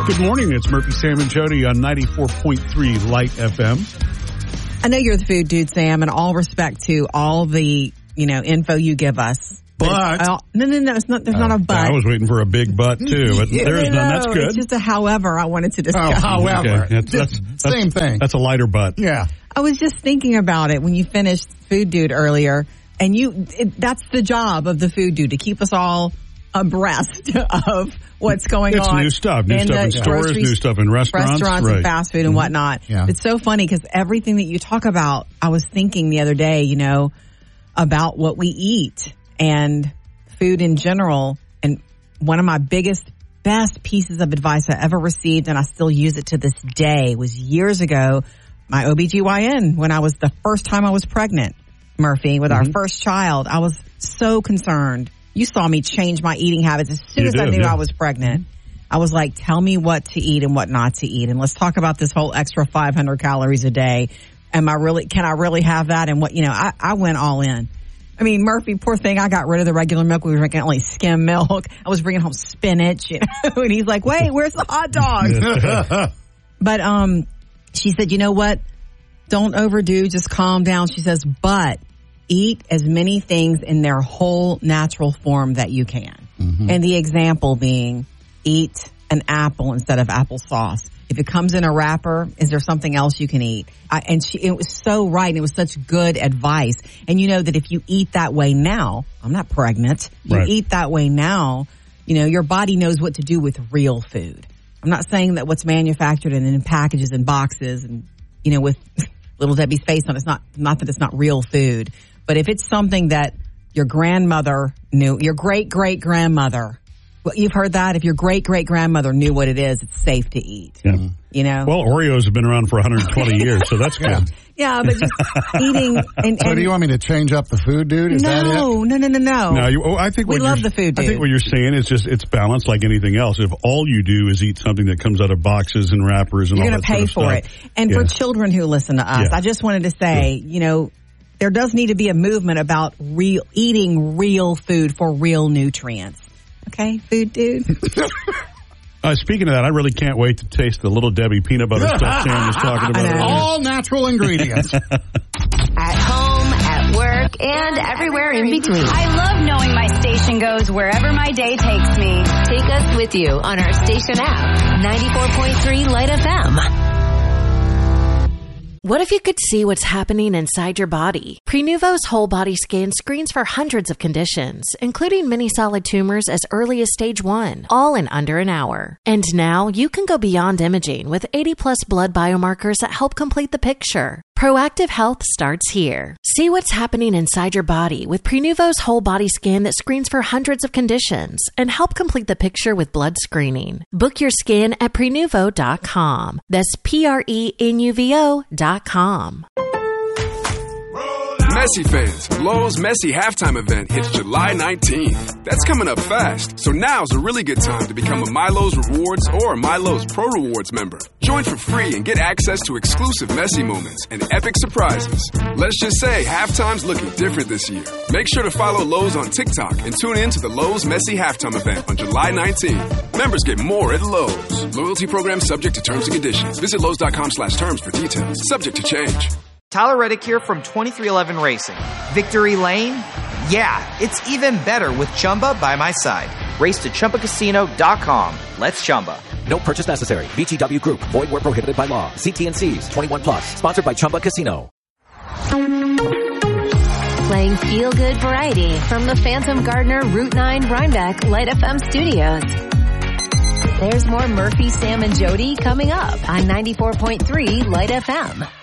Good morning. It's Murphy, Sam, and Jody on 94.3 Light FM. I know you're the food dude, Sam, and all respect to all the, info you give us. But no, it's not. There's not a but. I was waiting for a big but too, but there's none. That's good. It's just a however I wanted to discuss. Oh, however, okay. That's same thing. That's a lighter but. Yeah. I was just thinking about it when you finished Food Dude earlier, and that's the job of the Food Dude, to keep us all abreast of what's going on. It's new stuff in stores, new stuff in restaurants right. And fast food and whatnot. Yeah. It's so funny because everything that you talk about, I was thinking the other day, about what we eat and food in general. And one of my best pieces of advice I ever received, and I still use it to this day, was years ago, my OBGYN, when I was the first time I was pregnant, Murphy, with our first child. I was so concerned. You saw me change my eating habits as soon as I knew I was pregnant. I was like, tell me what to eat and what not to eat. And let's talk about this whole extra 500 calories a day. Can I really have that? And I went all in. I mean, Murphy, poor thing, I got rid of the regular milk. We were drinking only skim milk. I was bringing home spinach, and he's like, wait, where's the hot dogs? But she said, you know what? Don't overdo, just calm down. She says, but eat as many things in their whole natural form that you can. Mm-hmm. And the example being, eat an apple instead of applesauce. If it comes in a wrapper, is there something else you can eat? It was so right, and it was such good advice. And you know that if you eat that way now, I'm not pregnant, you eat that way now, your body knows what to do with real food. I'm not saying that what's manufactured and in packages and boxes and, with Little Debbie's face on it, it's not that it's not real food. But if it's something that your grandmother knew, your great-great-grandmother, you've heard that? If your great-great-grandmother knew what it is, it's safe to eat. Yeah. Well, Oreos have been around for 120 years, so that's good. Yeah, but just eating. So do you want me to change up the food, dude? Is that it? No. No, I think we love the food, dude. I think what you're saying is just it's balanced like anything else. If all you do is eat something that comes out of boxes and wrappers and you're all that going to pay for it. And for children who listen to us, I just wanted to say, there does need to be a movement about eating real food for real nutrients. Okay, food dude. Speaking of that, I really can't wait to taste the Little Debbie peanut butter stuff Sam was talking about. All natural ingredients. At home, at work, and everywhere in between. I love knowing my station goes wherever my day takes me. Take us with you on our station app, 94.3 Light FM. What if you could see what's happening inside your body? Prenuvo's whole body scan screens for hundreds of conditions, including many solid tumors as early as stage 1, all in under an hour. And now you can go beyond imaging with 80+ blood biomarkers that help complete the picture. Proactive health starts here. See what's happening inside your body with Prenuvo's whole body scan that screens for hundreds of conditions and help complete the picture with blood screening. Book your scan at Prenuvo.com. That's Prenuvo.com. Messi fans, Lowe's Messi halftime event hits July 19th. That's coming up fast, so now's a really good time to become a MyLowe's Rewards or a MyLowe's Pro Rewards member. Join for free and get access to exclusive Messi moments and epic surprises. Let's just say halftime's looking different this year. Make sure to follow Lowe's on TikTok and tune in to the Lowe's Messi halftime event on July 19th. Members get more at Lowe's. Loyalty program subject to terms and conditions. Visit Lowe's.com/terms for details. Subject to change. Tyler Reddick here from 2311 Racing. Victory Lane? Yeah, it's even better with Chumba by my side. Race to ChumbaCasino.com. Let's Chumba. No purchase necessary. VGW Group. Void where prohibited by law. See T&Cs. 21+. Sponsored by Chumba Casino. Playing feel-good variety from the Phantom Gardener Route 9 Rhinebeck Light FM studios. There's more Murphy, Sam, and Jody coming up on 94.3 Light FM.